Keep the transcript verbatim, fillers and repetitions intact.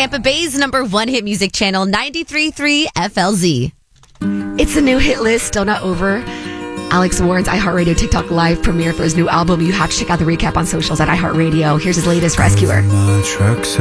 Tampa Bay's number one hit music channel, ninety-three point three F L Z. It's a new hit list, still not over. Alex Warren's iHeartRadio TikTok live premiere for his new album. You have to check out the recap on socials at iHeartRadio. Here's his latest, Rescuer. My truck's